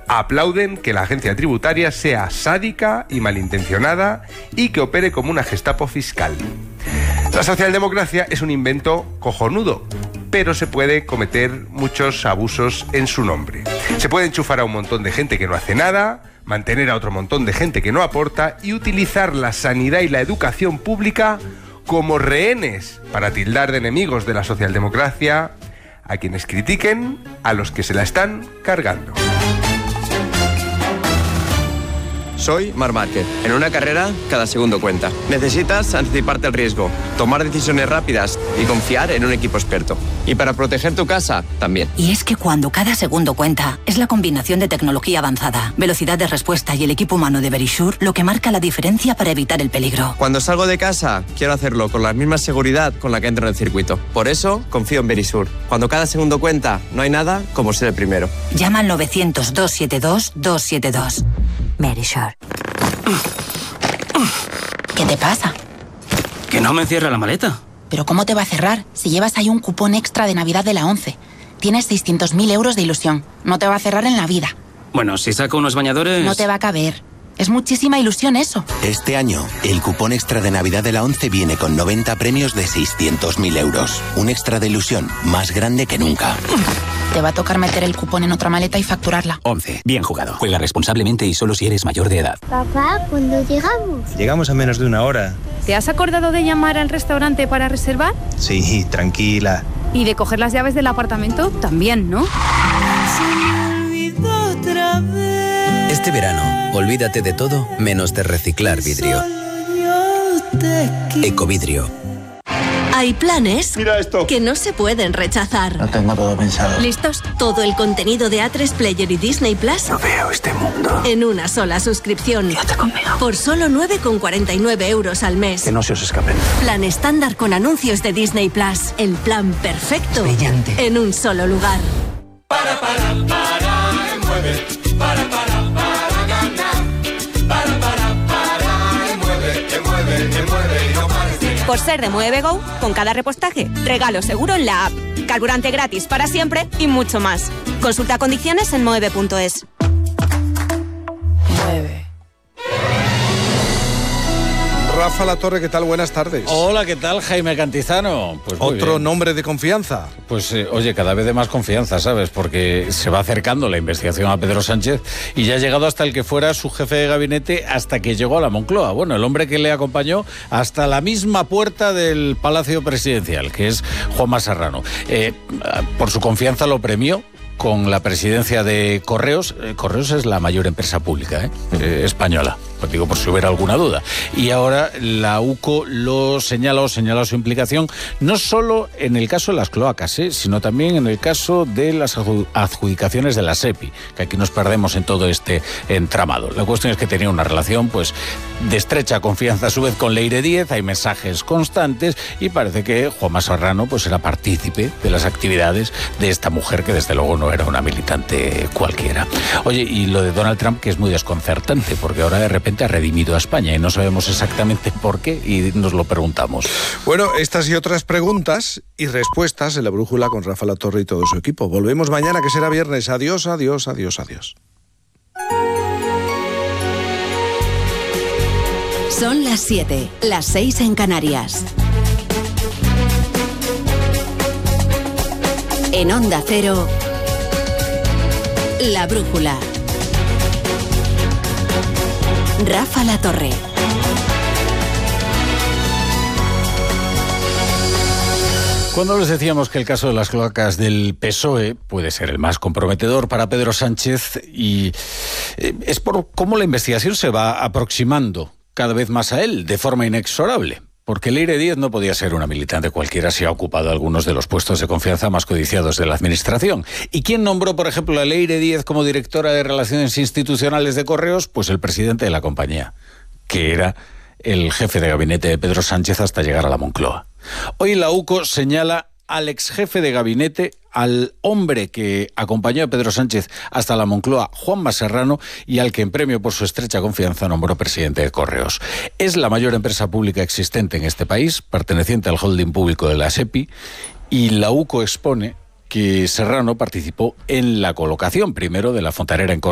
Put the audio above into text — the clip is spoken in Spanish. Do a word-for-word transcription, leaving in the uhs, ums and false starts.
Aplauden que la agencia tributaria sea sádica y malintencionada y que opere como una Gestapo fiscal. La socialdemocracia es un invento cojonudo, pero se puede cometer muchos abusos en su nombre. Se puede enchufar a un montón de gente que no hace nada, mantener a otro montón de gente que no aporta y utilizar la sanidad y la educación pública como rehenes para tildar de enemigos de la socialdemocracia a quienes critiquen a los que se la están cargando. Soy Marc Márquez. En una carrera, cada segundo cuenta. Necesitas anticiparte al riesgo, tomar decisiones rápidas y confiar en un equipo experto. Y para proteger tu casa, también. Y es que cuando cada segundo cuenta, es la combinación de tecnología avanzada, velocidad de respuesta y el equipo humano de Verisure lo que marca la diferencia para evitar el peligro. Cuando salgo de casa, quiero hacerlo con la misma seguridad con la que entro en el circuito. Por eso, confío en Verisure. Cuando cada segundo cuenta, no hay nada como ser el primero. Llama al novecientos, doscientos setenta y dos, doscientos setenta y dos. Verisure. ¿Qué te pasa? Que no me cierra la maleta. ¿Pero cómo te va a cerrar si llevas ahí un cupón extra de Navidad de la ONCE? Tienes seiscientos mil euros de ilusión. No te va a cerrar en la vida. Bueno, si saco unos bañadores... No te va a caber. Es muchísima ilusión eso. Este año, el cupón extra de Navidad de la ONCE viene con noventa premios de seiscientos mil euros. Un extra de ilusión más grande que nunca. Te va a tocar meter el cupón en otra maleta y facturarla. ONCE. Bien jugado. Juega responsablemente y solo si eres mayor de edad. Papá, ¿cuándo llegamos? Llegamos a menos de una hora. ¿Te has acordado de llamar al restaurante para reservar? Sí, tranquila. ¿Y de coger las llaves del apartamento? También, ¿no? Se me olvidó otra vez. Este verano, olvídate de todo menos de reciclar vidrio. Ecovidrio. Hay planes Mira esto. que no se pueden rechazar. No tengo todo pensado. ¿Listos? Todo el contenido de A tres Player y Disney Plus. No veo este mundo. En una sola suscripción. Quédate conmigo. Por solo nueve con cuarenta y nueve euros al mes. Que no se os escapen. Plan estándar con anuncios de Disney Plus. El plan perfecto. Brillante. En un solo lugar. Para, para, para, mueve. Para, para, para ganar. Para, para, para, mueve, mueve, mueve y no pares de ganar. Por ser de Muevego, con cada repostaje, regalo seguro en la app, carburante gratis para siempre y mucho más. Consulta condiciones en moeve punto es. Mueve. Rafa Latorre, ¿qué tal? Buenas tardes. Hola, ¿qué tal, Jaime Cantizano? Pues Otro bien. nombre de confianza. Pues eh, oye, cada vez de más confianza, ¿sabes? Porque se va acercando la investigación a Pedro Sánchez y ya ha llegado hasta el que fuera su jefe de gabinete hasta que llegó a la Moncloa. Bueno, el hombre que le acompañó hasta la misma puerta del Palacio Presidencial, que es Juanma Serrano. Eh, por su confianza lo premió con la presidencia de Correos. Eh, Correos es la mayor empresa pública ¿eh? Eh, española, pues digo por si hubiera alguna duda. Y ahora la UCO lo señala o señala su implicación no solo en el caso de las cloacas, ¿eh? sino también en el caso de las adjudicaciones de la SEPI, que aquí nos perdemos en todo este entramado. La cuestión es que tenía una relación pues de estrecha confianza a su vez con Leire Díez, hay mensajes constantes y parece que Juanma Serrano pues era partícipe de las actividades de esta mujer que desde luego no era una militante cualquiera. Oye, y lo de Donald Trump, que es muy desconcertante, porque ahora de repente ha redimido a España y no sabemos exactamente por qué y nos lo preguntamos. Bueno, estas y otras preguntas y respuestas en La Brújula con Rafa Latorre y todo su equipo. Volvemos mañana, que será viernes. Adiós, adiós, adiós, adiós. Son las siete, las seis en Canarias. En Onda Cero, La Brújula. Rafa Latorre. Cuando les decíamos que el caso de las cloacas del P S O E puede ser el más comprometedor para Pedro Sánchez, y es por cómo la investigación se va aproximando cada vez más a él, de forma inexorable. Porque Leire Díez no podía ser una militante cualquiera si ha ocupado algunos de los puestos de confianza más codiciados de la administración. ¿Y quién nombró, por ejemplo, a Leire Díez como directora de Relaciones Institucionales de Correos? Pues el presidente de la compañía, que era el jefe de gabinete de Pedro Sánchez hasta llegar a la Moncloa. Hoy la UCO señala al ex jefe de gabinete, al hombre que acompañó a Pedro Sánchez hasta la Moncloa, Juanma Serrano, y al que en premio por su estrecha confianza nombró presidente de Correos. Es la mayor empresa pública existente en este país, perteneciente al holding público de la SEPI, y la UCO expone que Serrano participó en la colocación primero de la fontanera en Correos